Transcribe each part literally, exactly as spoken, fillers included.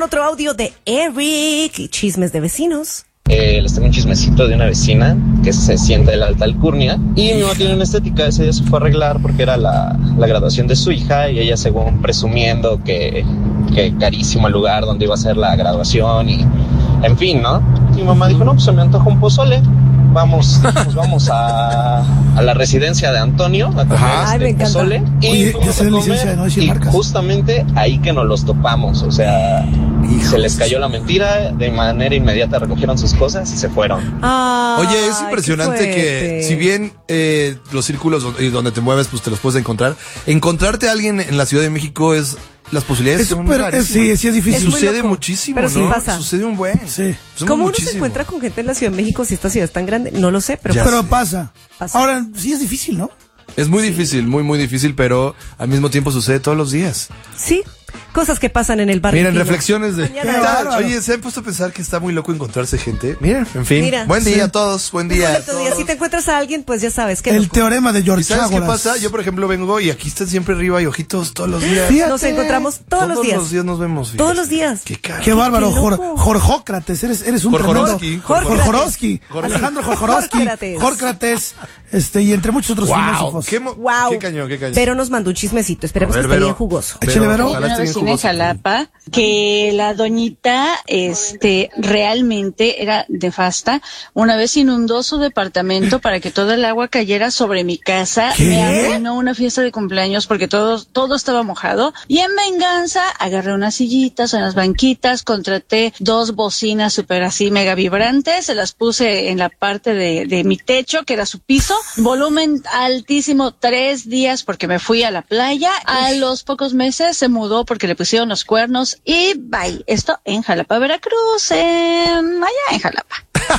otro audio de Eric y chismes de vecinos. Eh, les tengo un chismecito de una vecina que se siente de la alta alcurnia y mi mamá tiene una estética. Ese día se fue a arreglar porque era la, la graduación de su hija y ella según presumiendo que, que carísimo el lugar donde iba a ser la graduación y en fin, ¿no? Mi mamá dijo, no, pues se me antoja un pozole. Vamos, pues vamos a, a la residencia de Antonio a comer Ay, este pozole. Y, Oye, fuimos ya sé a la comer, licencia de no decir y marcas. justamente ahí que nos los topamos, o sea, Hijos. se les cayó la mentira, de manera inmediata recogieron sus cosas y se fueron. Ay, Oye, es impresionante qué que fuerte. si bien eh, los círculos do- y donde te mueves, pues te los puedes encontrar, encontrarte a alguien en la Ciudad de México es... Las posibilidades Es son súper, es- rarísimas. sí, sí es difícil. Es muy Sucede loco, muchísimo, pero sí ¿no? pasa. Sucede un buen. Sí. Sucede ¿Cómo uno muchísimo. se encuentra con gente en la Ciudad de México si esta ciudad es tan grande? No lo sé, pero Ya Pero sé. pasa. Pasa. Ahora, sí es difícil, ¿no? Es muy difícil, muy, muy difícil, pero al mismo tiempo sucede todos los días. sí, cosas que pasan en el barrio. Miren, fino. reflexiones de... Mañana Qué de- bárbaro. Oye, ¿se han puesto a pensar que está muy loco encontrarse gente? Miren, en fin. Mira. Buen día Sí. a todos, buen Muy día. a bonito día. todos. Si te encuentras a alguien, pues ya sabes que El teorema de ¿Y George sabes qué Ágoras. pasa? Yo, por ejemplo, vengo y aquí están siempre arriba y ojitos todos los días. Fíjate. nos encontramos todos, los días. Todos los días nos vemos. fíjate. Todos los días. Qué caro. Qué bárbaro, Qué Jor, loco. Jorjócrates, eres, eres un Jorjorowski. tremendo... Jorjorowski. Jorjorowski. Jorge- Alejandro Jorjorowski. Jorcrates. Jorcrates, este, y entre muchos otros Wow, filósofos. qué, mo- Wow. qué cañón, qué cañón. Pero nos mandó un chismecito. Esperemos A ver, que esté Vero. bien jugoso. Échale, Vero. ojalá Una esté bien vecina en jugoso. Jalapa que la doñita este realmente era nefasta. Una vez inundó su departamento para que todo el agua cayera sobre mi casa. ¿Qué? Me arruinó una fiesta de cumpleaños porque todo, todo estaba mojado. Y en venganza agarré unas sillitas, unas banquitas, contraté dos bocinas súper así mega vibrantes, se las puse en la parte de, de mi techo, que era su piso, volumen altísimo, tres días porque me fui a la playa. A los pocos meses se mudó porque le pusieron los cuernos y bye. Esto en Jalapa, Veracruz, en allá en Jalapa.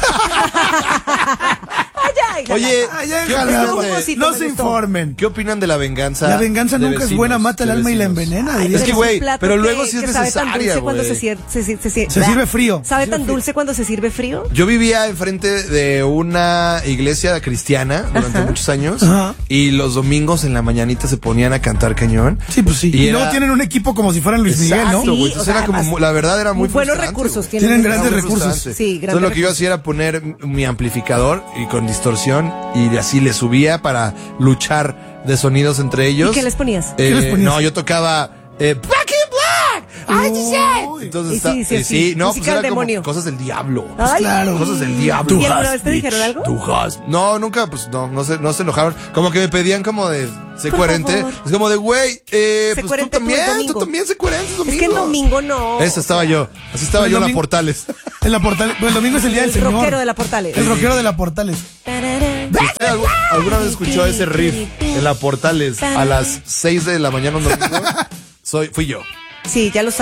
Ay, ay, Oye, Allá en ¿qué Jalapa. opinan de- Jugosito, No me se gustó. informen. ¿Qué opinan de la venganza? La venganza de nunca es vecinos, buena, mata el de alma y la vecinos? envenena, Ay, diría. Es que, pero güey, un plato pero luego que- sí es que sabe tan necesaria, dulce cuando güey. se, sier- se, se, se, se- Se sirve frío. ¿Sabe Se tan sirve dulce cuando se sirve frío? Yo vivía enfrente de una iglesia cristiana durante muchos años Ajá. y los domingos en la mañanita se ponían a cantar cañón. Sí, pues sí. Y Y, era- luego tienen un equipo como si fueran Luis Miguel, ¿no? Exacto, güey. Sí, Entonces o sea, era como, además, mu- la verdad era muy muy buenos frustrante, recursos güey. tienen. Tienen Era grandes muy recursos. frustrante. Sí, grandes Entonces lo que yo recursos. hacía era poner mi amplificador y con distorsión y así le subía para luchar de sonidos entre ellos. ¿Y qué les ponías? Eh, ¿Qué les ponías? No, yo tocaba eh, Black and Black. Ay, sí, sí. Uy. Entonces Y está- sí, sí, eh, sí. no, pues Música era del como demonio. cosas del diablo. Ay, Claro. Cosas del diablo. ¿Y alguna vez te dijeron algo? Tú has- No, nunca, pues no, no se, no se enojaron. Como que me pedían como de, sé Por coherente. favor. Es como de, güey, eh, Sé pues tú coherente tú el también, tú domingo. también sé coherente domingo. Es que en domingo no. Eso estaba yo. Así estaba El yo en la domingo- Portales. En la Portales. Pues el domingo es el día del El Señor. rockero de la Portales. El rockero de la Portales. ¿Usted algu- alguna vez escuchó ese riff en la Portales a las seis de la mañana un domingo? Soy, fui yo. Sí, ya lo